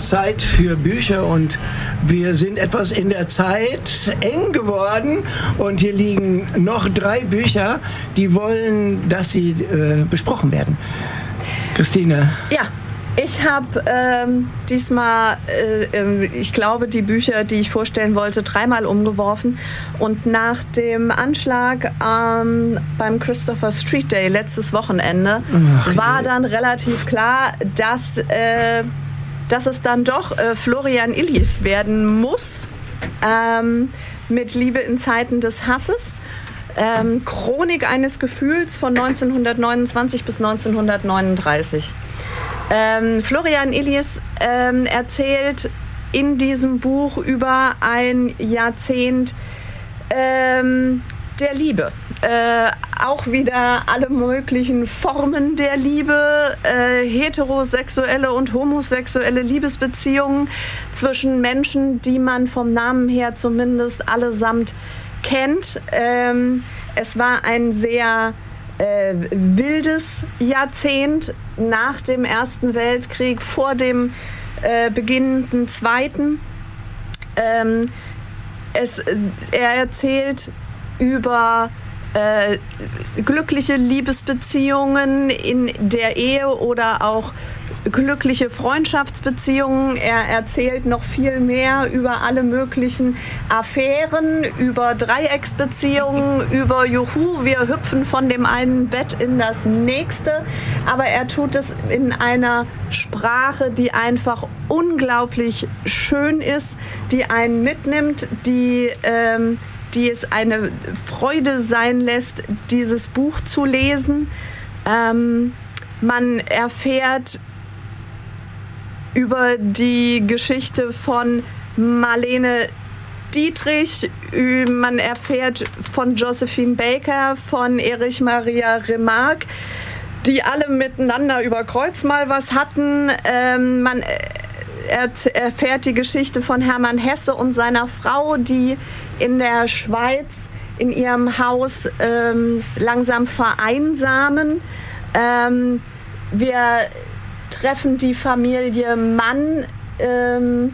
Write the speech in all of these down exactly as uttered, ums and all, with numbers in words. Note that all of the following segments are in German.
Zeit für Bücher und wir sind etwas in der Zeit eng geworden und hier liegen noch drei Bücher, die wollen, dass sie äh, besprochen werden. Christine. Ja. Ich habe ähm, diesmal, äh, ich glaube, die Bücher, die ich vorstellen wollte, dreimal umgeworfen. Und nach dem Anschlag ähm, beim Christopher Street Day letztes Wochenende Ach, war dann relativ klar, dass, äh, dass es dann doch äh, Florian Illies werden muss ähm, mit Liebe in Zeiten des Hasses. Ähm, Chronik eines Gefühls von neunzehnhundertneunundzwanzig bis neunzehnhundertneununddreißig. Ähm, Florian Illies ähm, erzählt in diesem Buch über ein Jahrzehnt ähm, der Liebe. Äh, auch wieder alle möglichen Formen der Liebe, äh, heterosexuelle und homosexuelle Liebesbeziehungen zwischen Menschen, die man vom Namen her zumindest allesamt kennt. Ähm, es war ein sehr äh, wildes Jahrzehnt nach dem Ersten Weltkrieg, vor dem äh, beginnenden Zweiten. Ähm, es, er erzählt über äh, glückliche Liebesbeziehungen in der Ehe oder auch glückliche Freundschaftsbeziehungen. Er erzählt noch viel mehr über alle möglichen Affären, über Dreiecksbeziehungen, über Juhu, wir hüpfen von dem einen Bett in das nächste. Aber er tut es in einer Sprache, die einfach unglaublich schön ist, die einen mitnimmt, die ähm, die es eine Freude sein lässt, dieses Buch zu lesen. Ähm, man erfährt über die Geschichte von Marlene Dietrich, man erfährt von Josephine Baker, von Erich Maria Remarque, die alle miteinander über Kreuz mal was hatten. Ähm, man erfährt die Geschichte von Hermann Hesse und seiner Frau, die in der Schweiz in ihrem Haus ähm, langsam vereinsamen. Ähm, wir treffen die Familie Mann, ähm,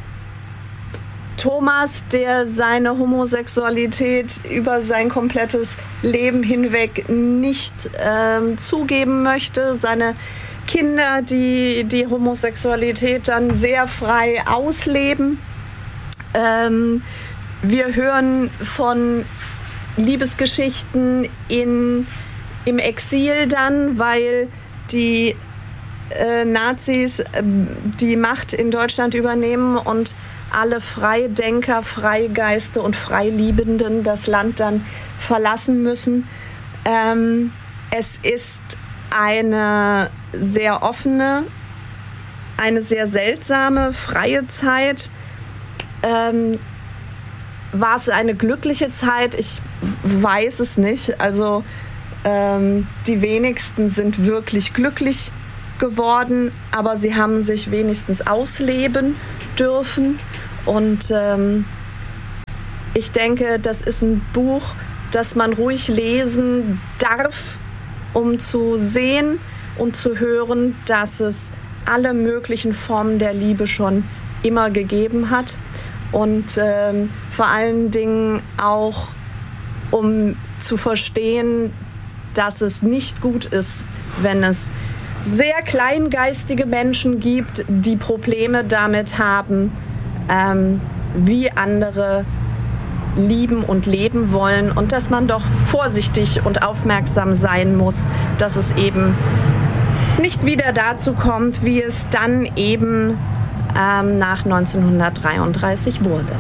Thomas, der seine Homosexualität über sein komplettes Leben hinweg nicht ähm, zugeben möchte, seine Kinder, die die Homosexualität dann sehr frei ausleben. Ähm, wir hören von Liebesgeschichten in, im Exil dann, weil die äh, Nazis äh, die Macht in Deutschland übernehmen und alle Freidenker, Freigeiste und Freiliebenden das Land dann verlassen müssen. Ähm, es ist eine sehr offene, eine sehr seltsame, freie Zeit. Ähm, war es eine glückliche Zeit? Ich weiß es nicht. Also ähm, die wenigsten sind wirklich glücklich geworden, aber sie haben sich wenigstens ausleben dürfen. Und ähm, ich denke, das ist ein Buch, das man ruhig lesen darf, um zu sehen und zu hören, dass es alle möglichen Formen der Liebe schon immer gegeben hat. Und ähm, vor allen Dingen auch, um zu verstehen, dass es nicht gut ist, wenn es sehr kleingeistige Menschen gibt, die Probleme damit haben, ähm, wie andere lieben und leben wollen, und dass man doch vorsichtig und aufmerksam sein muss, dass es eben nicht wieder dazu kommt, wie es dann eben ähm, nach neunzehnhundertdreiunddreißig wurde.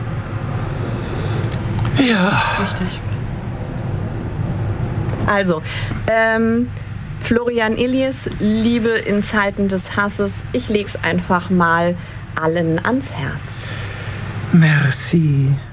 Ja. Richtig. Also, ähm, Florian Illies, Liebe in Zeiten des Hasses. Ich leg's einfach mal allen ans Herz. Merci.